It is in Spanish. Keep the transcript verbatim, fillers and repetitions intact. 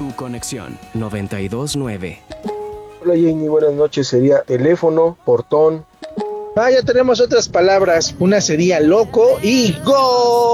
Tu conexión noventa y dos punto nueve. Hola Jenny, buenas noches. Sería teléfono, portón. Ah, ya tenemos otras palabras. Una sería loco y go.